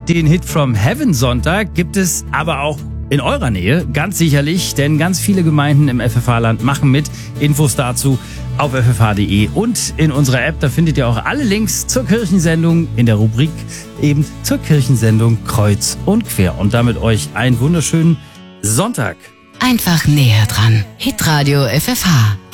Den Hit from Heaven Sonntag gibt es aber auch in eurer Nähe, ganz sicherlich, denn ganz viele Gemeinden im FFH-Land machen mit. Infos dazu auf ffh.de und in unserer App, da findet ihr auch alle Links zur Kirchensendung in der Rubrik eben zur Kirchensendung Kreuz und Quer. Und damit euch einen wunderschönen Sonntag. Einfach näher dran. Hitradio FFH.